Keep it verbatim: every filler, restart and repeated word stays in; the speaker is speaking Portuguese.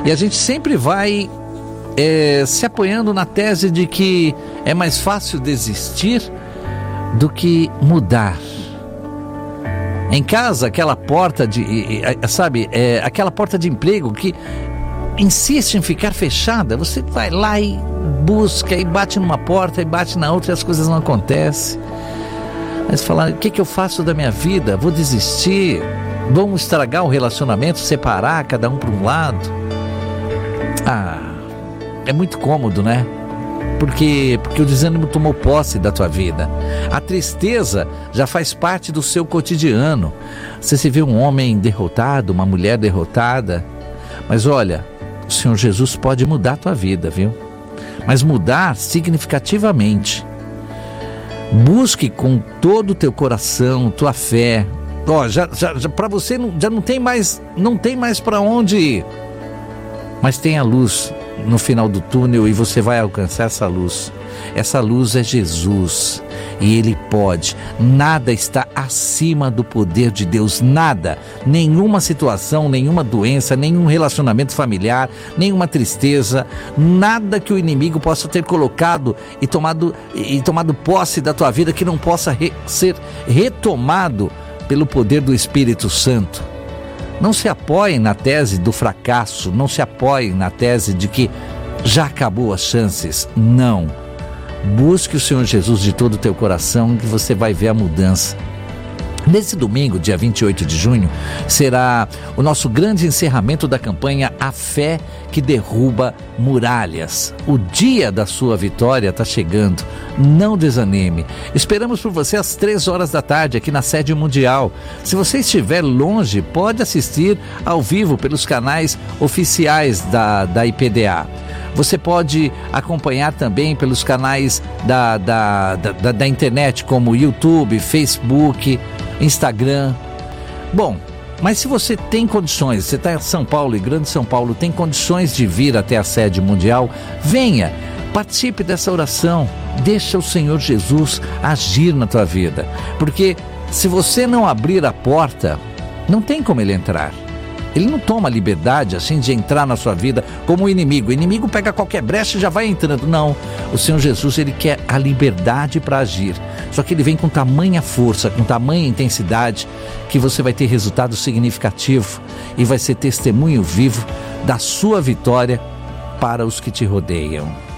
E a gente sempre vai é, se apoiando na tese de que é mais fácil desistir do que mudar. Em casa, aquela porta de, sabe, é, aquela porta de emprego que insiste em ficar fechada, você vai lá e busca, e bate numa porta, e bate na outra, e as coisas não acontecem. Aí você fala, o que, que eu faço da minha vida? Vou desistir? Vamos estragar o relacionamento, separar cada um para um lado? Ah, é muito cômodo, né? Porque, porque o desânimo tomou posse da tua vida. A tristeza já faz parte do seu cotidiano. Você se vê um homem derrotado, uma mulher derrotada. Mas olha, o Senhor Jesus pode mudar a tua vida, viu? Mas mudar significativamente. Busque com todo o teu coração, tua fé. Ó, já, já, já para você não, já não tem mais, não tem mais para onde ir. Mas tem a luz no final do túnel e você vai alcançar essa luz. Essa luz é Jesus e Ele pode. Nada está acima do poder de Deus, nada. Nenhuma situação, nenhuma doença, nenhum relacionamento familiar, nenhuma tristeza, nada que o inimigo possa ter colocado e tomado, e tomado posse da tua vida que não possa re, ser retomado pelo poder do Espírito Santo. Não se apoie na tese do fracasso, não se apoie na tese de que já acabou as chances. Não. Busque o Senhor Jesus de todo o teu coração que você vai ver a mudança. Nesse domingo, dia vinte e oito de junho, será o nosso grande encerramento da campanha A Fé que Derruba Muralhas. O dia da sua vitória está chegando. Não desanime. Esperamos por você às três horas da tarde aqui na sede mundial. Se você estiver longe, pode assistir ao vivo pelos canais oficiais da, da I P D A. Você pode acompanhar também pelos canais da, da, da, da internet, como YouTube, Facebook, Instagram. Bom, mas se você tem condições, você está em São Paulo e Grande São Paulo, tem condições de vir até a sede mundial, venha, participe dessa oração, deixa o Senhor Jesus agir na tua vida. Porque se você não abrir a porta, não tem como Ele entrar. Ele não toma liberdade assim de entrar na sua vida como o inimigo. O inimigo pega qualquer brecha e já vai entrando. Não, o Senhor Jesus, Ele quer a liberdade para agir. Só que Ele vem com tamanha força, com tamanha intensidade, que você vai ter resultado significativo e vai ser testemunho vivo da sua vitória para os que te rodeiam.